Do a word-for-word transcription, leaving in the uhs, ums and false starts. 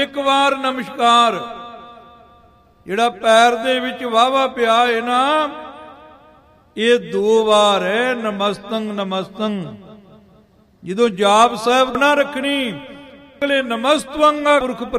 ਇੱਕ ਵਾਰ ਨਮਸਕਾਰ। ਜਿਹੜਾ ਪੈਰ ਦੇ ਵਿੱਚ ਵਾਵਾ ਪਿਆ ਹੈ ਨਾ, ਇਹ ਦੋ ਵਾਰ ਹੈ ਨਮਸਤੰ ਨਮਸਤੰ। ਜਦੋਂ ਜਾਪ ਸਾਹਿਬ ਨਾ ਰੱਖਣੀ, ਅਗਲੇ ਨਮਸਤਵੰਗਾ ਪੁਰਖ